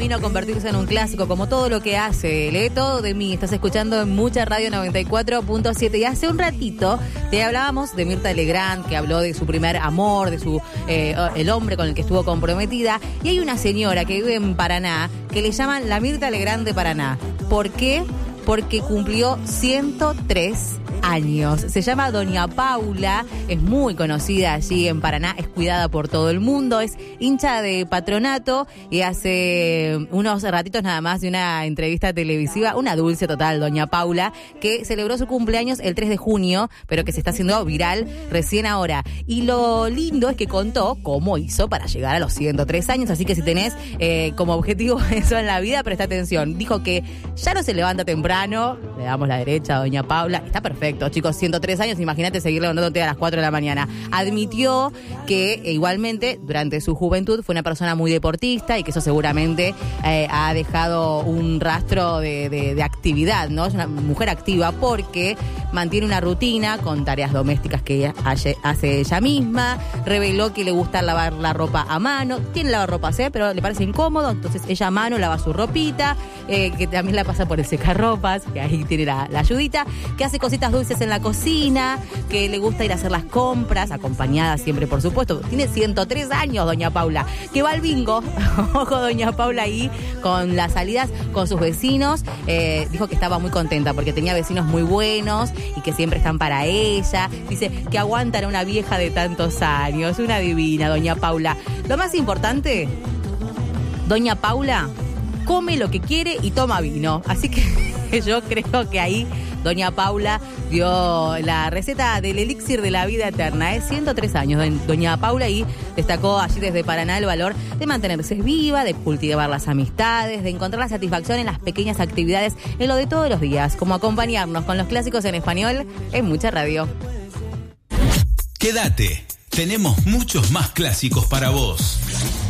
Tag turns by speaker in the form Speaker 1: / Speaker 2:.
Speaker 1: Vino a convertirse en un clásico, como todo lo que hace. Lee todo de mí. Estás escuchando en Mucha Radio 94.7. Y hace un ratito te hablábamos de Mirta Legrand, que habló de su primer amor, de su el hombre con el que estuvo comprometida. Y hay una señora que vive en Paraná que le llaman la Mirta Legrand de Paraná. ¿Por qué? Porque cumplió 103 años. Se llama Doña Paula, es muy conocida allí en Paraná, es cuidada por todo el mundo, es hincha de Patronato y hace unos ratitos nada más de una entrevista televisiva, una dulce total, Doña Paula, que celebró su cumpleaños el 3 de junio, pero que se está haciendo viral recién ahora. Y lo lindo es que contó cómo hizo para llegar a los 103 años, así que si tenés como objetivo eso en la vida, presta atención. Dijo que ya no se levanta temprano, le damos la derecha a Doña Paula, está perfecto. Chicos, 103 años, imagínate seguir levantándote a las 4 de la mañana. Admitió que igualmente durante su juventud fue una persona muy deportista y que eso seguramente ha dejado un rastro de actividad, ¿no? Es una mujer activa porque mantiene una rutina con tareas domésticas que ella hace ella misma. Reveló que le gusta lavar la ropa a mano. Tiene lavarropas, pero le parece incómodo, entonces ella a mano lava su ropita, que también la pasa por el secarropas, que ahí tiene la ayudita, que hace cositas dulces en la cocina, que le gusta ir a hacer las compras, acompañada siempre, por supuesto. Tiene 103 años, Doña Paula, que va al bingo. Ojo, Doña Paula ahí con las salidas con sus vecinos. Dijo que estaba muy contenta porque tenía vecinos muy buenos y que siempre están para ella. Dice que aguantan a una vieja de tantos años, una divina, Doña Paula. Lo más importante, Doña Paula come lo que quiere y toma vino. Así que yo creo que ahí Doña Paula dio la receta del elixir de la vida eterna. 103 años, Doña Paula, y destacó allí desde Paraná el valor de mantenerse viva, de cultivar las amistades, de encontrar la satisfacción en las pequeñas actividades, en lo de todos los días, como acompañarnos con los clásicos en español en Mucha Radio.
Speaker 2: Quédate, tenemos muchos más clásicos para vos.